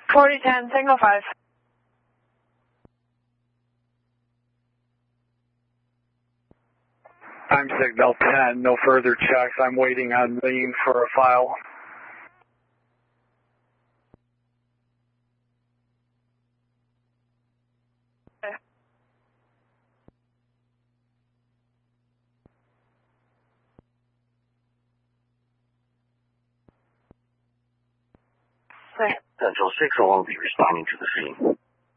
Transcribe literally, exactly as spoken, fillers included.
forty ten, Tango five. I'm Signal ten, no further checks. I'm waiting on Lean for a file. Okay. Okay. Central six will be responding to the scene.